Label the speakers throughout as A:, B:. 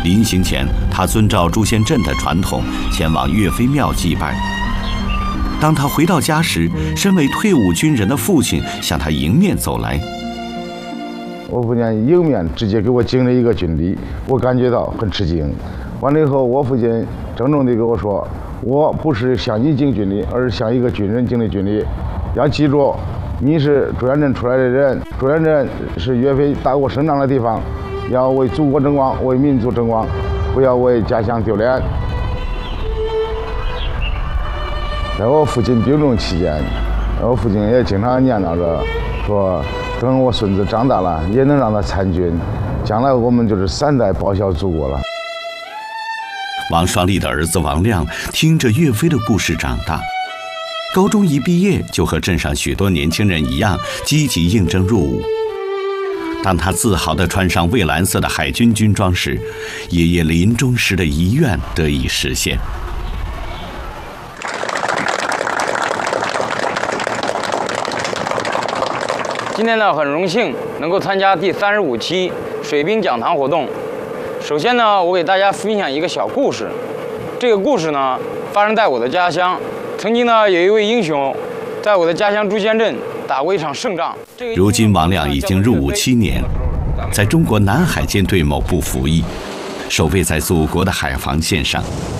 A: 临行前，他遵照朱仙镇的传统，前往岳飞庙祭拜。当他回到家时，身为退伍军人的父亲向他迎面走来。
B: 我父亲迎面直接给我敬了一个军礼，我感觉到很吃惊。完了以后，我父亲郑重地跟我说：“我不是向你敬军礼，而是向一个军人敬的军礼。要记住，你是朱仙镇出来的人，朱仙镇是岳飞打过胜仗的地方，要为祖国争光，为民族争光，不要为家乡丢脸。”在我父亲病重期间，我父亲也经常念叨着说，等我孙子长大了，也能让他参军，将来我们就是3代报效祖国了。
A: 王双立的儿子王亮听着岳飞的故事长大，高中一毕业就和镇上许多年轻人一样积极应征入伍。当他自豪地穿上蔚蓝色的海军军装时，爷爷临终时的遗愿得以实现。
C: 今天呢，很荣幸能够参加第35期水兵讲堂活动。首先呢，我给大家分享一个小故事。这个故事呢，发生在我的家乡。曾经呢，有一位英雄，在我的家乡朱仙镇打过一场胜仗。
A: 如今王亮已经入伍7年，在中国南海舰队某部服役，守卫在祖国的海防线上。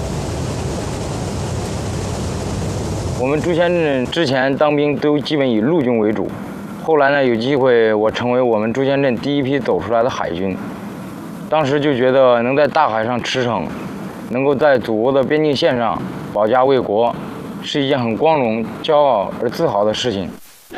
C: 我们朱仙镇之前当兵都基本以陆军为主。后来呢，有机会我成为我们朱仙镇第一批走出来的海军，当时就觉得能在大海上驰骋，能够在祖国的边境线上保家卫国，是一件很光荣、骄傲而自豪的事情。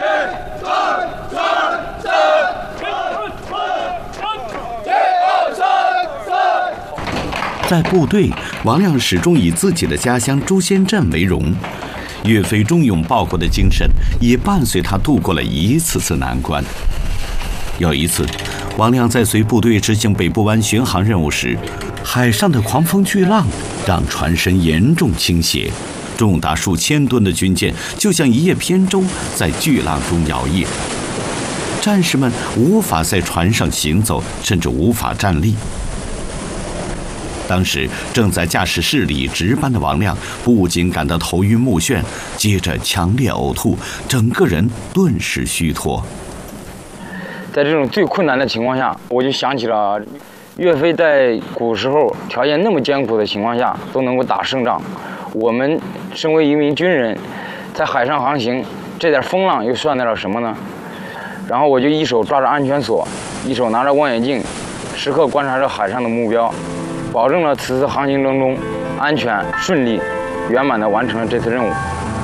A: 在部队，王亮始终以自己的家乡朱仙镇为荣。岳飞忠勇报国的精神也伴随他度过了一次次难关。有一次，王亮在随部队执行北部湾巡航任务时，海上的狂风巨浪让船身严重倾斜，重达数千吨的军舰就像一叶扁舟在巨浪中摇曳，战士们无法在船上行走，甚至无法站立。当时正在驾驶室里值班的王亮不仅感到头晕目眩，接着强烈呕吐，整个人顿时虚脱。
C: 在这种最困难的情况下，我就想起了岳飞在古时候条件那么艰苦的情况下都能够打胜仗，我们身为一名军人，在海上航行，这点风浪又算得了什么呢？然后我就一手抓着安全锁，一手拿着望远镜，时刻观察着海上的目标，保证了此次航行当中安全顺利圆满地完成了这次任务。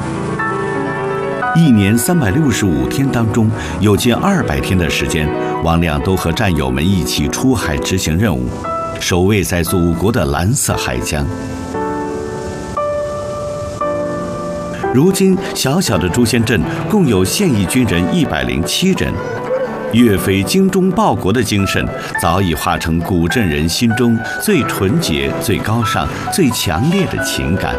A: 1年365天当中，有近200天的时间，王亮都和战友们一起出海执行任务，守卫在祖国的蓝色海疆。如今，小小的朱仙镇共有现役军人107人。岳飞精忠报国的精神早已化成古镇人心中最纯洁、最高尚、最强烈的情感。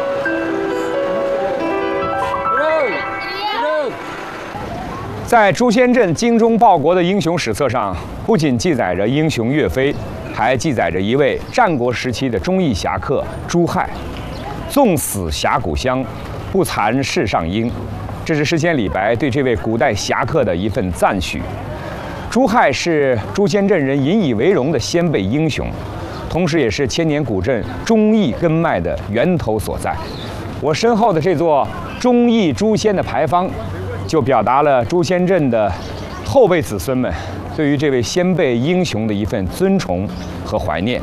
D: 在朱仙镇精忠报国的英雄史册上，不仅记载着英雄岳飞，还记载着一位战国时期的忠义侠客朱亥。纵死峡谷乡，不惭世上英。这是诗仙李白对这位古代侠客的一份赞许。朱亥是朱仙镇人引以为荣的先辈英雄，同时也是千年古镇忠义根脉的源头所在。我身后的这座忠义朱仙的牌坊，就表达了朱仙镇的后辈子孙们对于这位先辈英雄的一份尊崇和怀念。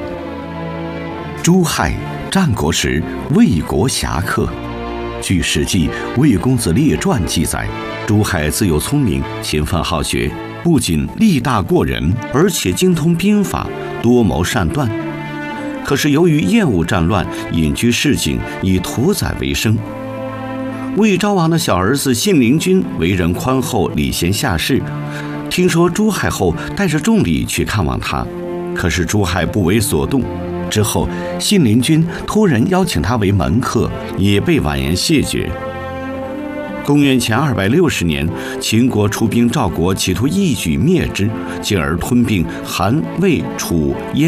A: 朱亥，战国时魏国侠客。据《史记·魏公子列传》记载，朱亥自幼聪明，勤奋好学，不仅力大过人，而且精通兵法，多谋善断。可是由于厌恶战乱，隐居市井，以屠宰为生。魏昭王的小儿子信陵君为人宽厚，礼贤下士。听说朱亥后，带着重礼去看望他，可是朱亥不为所动。之后，信陵君托人邀请他为门客，也被婉言谢绝。公元前260年，秦国出兵赵国，企图一举灭之，进而吞并韩、魏、楚、燕。